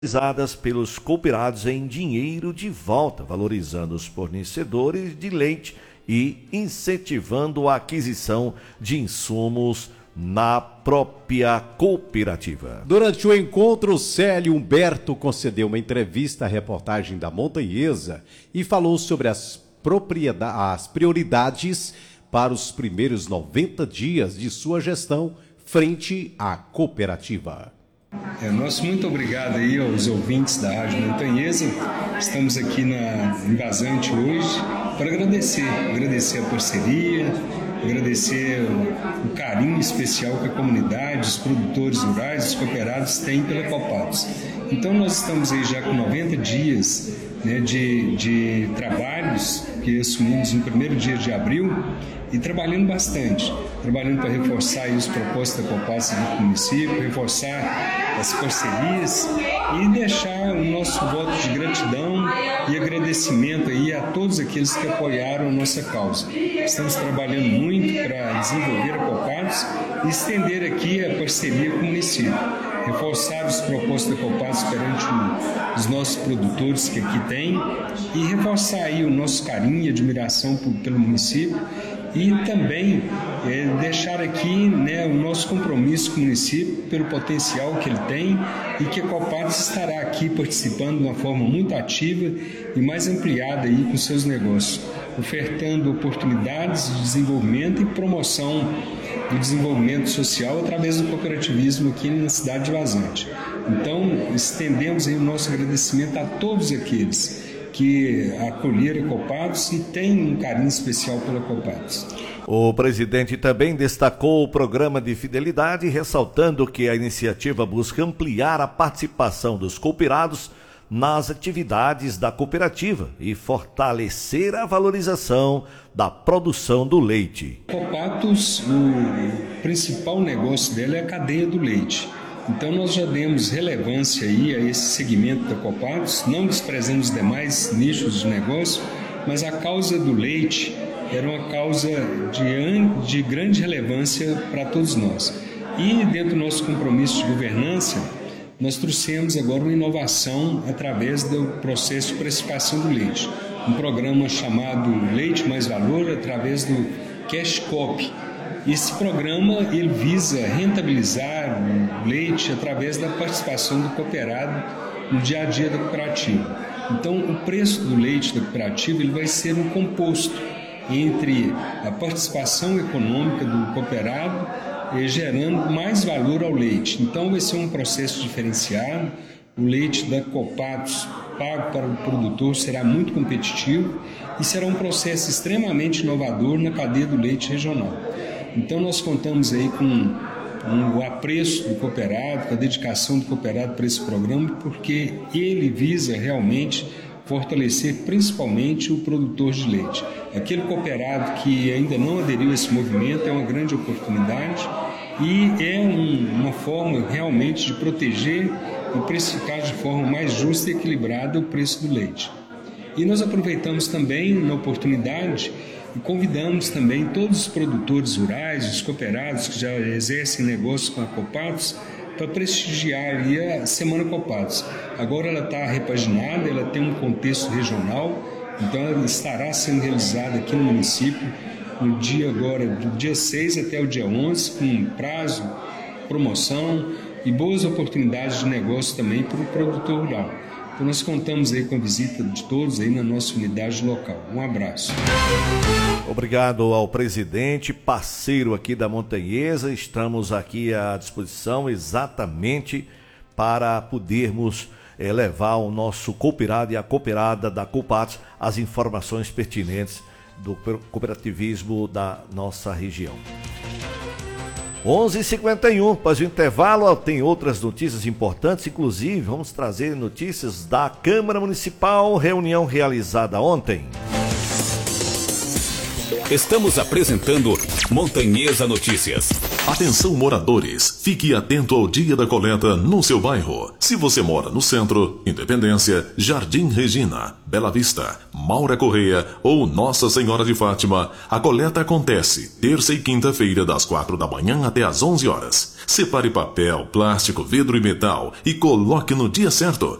realizadas pelos cooperados em dinheiro de volta, valorizando os fornecedores de leite e incentivando a aquisição de insumos na própria cooperativa. Durante o encontro, Célio Humberto concedeu uma entrevista à reportagem da Montanhesa e falou sobre as prioridades para os primeiros 90 dias de sua gestão frente à cooperativa. Nosso muito obrigado aí aos ouvintes da Rádio Montanhesa. Estamos aqui em Vazante hoje para agradecer a parceria, agradecer o carinho especial que a comunidade, os produtores rurais, os cooperados têm pela Copatos. Então nós estamos aí já com 90 dias de trabalhos que assumimos no primeiro dia de abril e trabalhando bastante, trabalhando para reforçar aí os propósitos da Copatos do município, reforçar as parcerias e deixar o nosso voto de gratidão e agradecimento aí a todos aqueles que apoiaram a nossa causa. Estamos trabalhando muito para desenvolver a Copatos e estender aqui a parceria com o município, reforçar os propósitos da Copatos perante os nossos produtores que aqui tem e reforçar aí o nosso carinho e admiração pelo município e também deixar aqui o nosso compromisso com o município pelo potencial que ele tem e que a Copatos estará aqui participando de uma forma muito ativa e mais ampliada aí com seus negócios, ofertando oportunidades de desenvolvimento e promoção do desenvolvimento social através do cooperativismo aqui na cidade de Vazante. Então, estendemos aí o nosso agradecimento a todos aqueles que acolheram a Copatos e têm um carinho especial pela Copatos. O presidente também destacou o programa de fidelidade, ressaltando que a iniciativa busca ampliar a participação dos cooperados nas atividades da cooperativa e fortalecer a valorização da produção do leite. Copatos, o principal negócio dela é a cadeia do leite. Então nós já demos relevância aí a esse segmento da Copatos, não desprezando os demais nichos de negócio, mas a causa do leite era uma causa de grande relevância para todos nós. E dentro do nosso compromisso de governança, nós trouxemos agora uma inovação através do processo de precificação do leite. Um programa chamado Leite Mais Valor, através do Cash Cop. Esse programa ele visa rentabilizar o leite através da participação do cooperado no dia a dia da cooperativa. Então, o preço do leite da cooperativa ele vai ser um composto entre a participação econômica do cooperado gerando mais valor ao leite. Então, vai ser um processo diferenciado. O leite da Copatos pago para o produtor será muito competitivo e será um processo extremamente inovador na cadeia do leite regional. Então nós contamos aí com o apreço do cooperado, com a dedicação do cooperado para esse programa, porque ele visa realmente fortalecer principalmente o produtor de leite. Aquele cooperado que ainda não aderiu a esse movimento é uma grande oportunidade e é uma forma realmente de proteger e precificar de forma mais justa e equilibrada o preço do leite. E nós aproveitamos também na oportunidade e convidamos também todos os produtores rurais, os cooperados que já exercem negócios com a Copatos para prestigiar a Semana Copatos. Agora ela está repaginada, ela tem um contexto regional, então ela estará sendo realizada aqui no município no dia agora, do dia 6 até o dia 11, com prazo, promoção e boas oportunidades de negócio também para o produtor rural. Então nós contamos aí com a visita de todos aí na nossa unidade local. Um abraço. Obrigado ao presidente, parceiro aqui da Montanhesa. Estamos aqui à disposição exatamente para podermos levar ao nosso cooperado e a cooperada da Copatos as informações pertinentes do cooperativismo da nossa região. 11h51, após o intervalo, tem outras notícias importantes, inclusive vamos trazer notícias da Câmara Municipal, reunião realizada ontem. Estamos apresentando Montanhesa Notícias. Atenção moradores, fique atento ao dia da coleta no seu bairro. Se você mora no centro, Independência, Jardim Regina, Bela Vista, Maura Correia ou Nossa Senhora de Fátima, a coleta acontece terça e quinta-feira das 4 da manhã até às 11 horas. Separe papel, plástico, vidro e metal e coloque no dia certo.